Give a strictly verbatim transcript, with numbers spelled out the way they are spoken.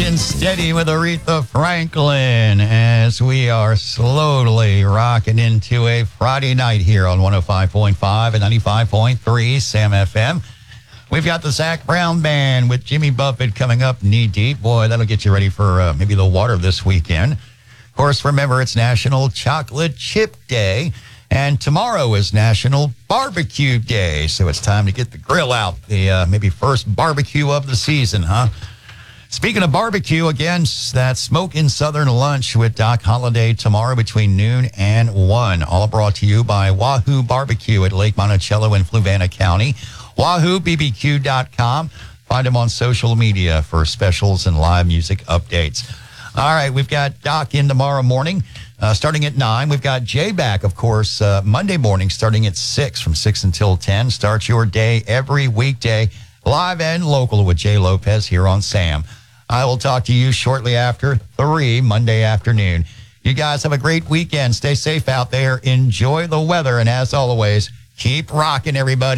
and steady with Aretha Franklin as we are slowly rocking into a Friday night here on one oh five point five and ninety-five point three Sam F M. We've got the Zach Brown Band with Jimmy Buffett coming up knee deep. Boy, that'll get you ready for uh, maybe the water this weekend. Of course, remember, it's National Chocolate Chip Day, and tomorrow is National Barbecue Day. So it's time to get the grill out, the uh, maybe first barbecue of the season, huh? Speaking of barbecue, again, that Smokin' Southern Lunch with Doc Holliday tomorrow between noon and one. All brought to you by Wahoo Barbecue at Lake Monticello in Fluvanna County. wahoo b b q dot com. Find them on social media for specials and live music updates. All right, we've got Doc in tomorrow morning, uh, starting at nine. We've got Jay back, of course, uh, Monday morning, starting at six, from six until ten. Start your day every weekday, live and local with Jay Lopez here on Sam. I will talk to you shortly after three Monday afternoon. You guys have a great weekend. Stay safe out there. Enjoy the weather. And as always, keep rocking, everybody.